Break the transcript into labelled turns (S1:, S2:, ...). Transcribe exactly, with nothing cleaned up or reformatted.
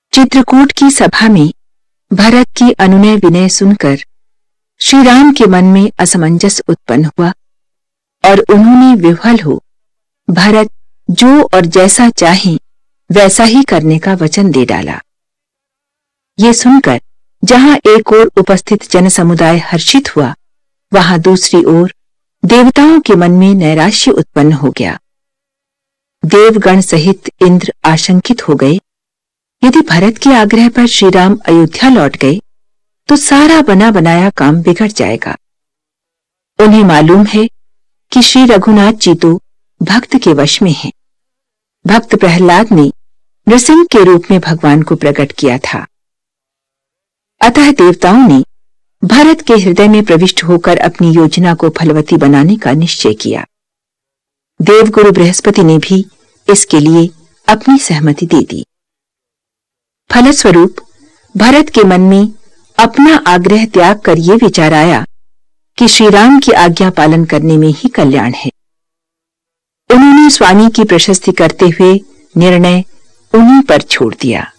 S1: चित्रकूट की सभा में भरत की अनुनय विनय सुनकर श्री राम के मन में असमंजस उत्पन्न हुआ और उन्होंने विह्वल हो भरत जो और जैसा चाहे वैसा ही करने का वचन दे डाला। ये सुनकर जहां एक ओर उपस्थित जनसमुदाय हर्षित हुआ, वहां दूसरी ओर देवताओं के मन में नैराश्य उत्पन्न हो गया। देवगण सहित इंद्र आशंकित हो गए, यदि भरत के आग्रह पर श्री राम अयोध्या लौट गए तो सारा बना बनाया काम बिगड़ जाएगा। उन्हें मालूम है कि श्री रघुनाथ जी तो भक्त के वश में हैं। भक्त प्रहलाद ने नृसिंह के रूप में भगवान को प्रकट किया था। अतः देवताओं ने भरत के हृदय में प्रविष्ट होकर अपनी योजना को फलवती बनाने का निश्चय किया। देवगुरु बृहस्पति ने भी इसके लिए अपनी सहमति दे दी। फलस्वरूप भरत के मन में अपना आग्रह त्याग कर ये विचार आया कि श्री राम की आज्ञा पालन करने में ही कल्याण है। उन्होंने स्वामी की प्रशस्ति करते हुए निर्णय उन्हीं पर छोड़ दिया।